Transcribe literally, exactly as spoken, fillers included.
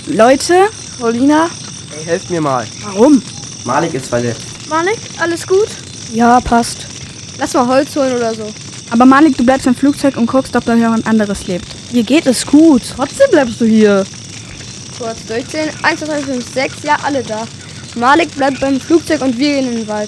Leute, Paulina. Hey, helft mir mal. Warum? Malik ist verletzt. Malik, alles gut? Ja, passt. Lass mal Holz holen oder so. Aber Malik, du bleibst im Flugzeug und guckst, ob da jemand anderes lebt. Mir geht es gut. Trotzdem bleibst du hier. Kurz durchzählen. eins, zwei, drei, fünf, sechs. Ja, alle da. Malik bleibt beim Flugzeug und wir gehen in den Wald.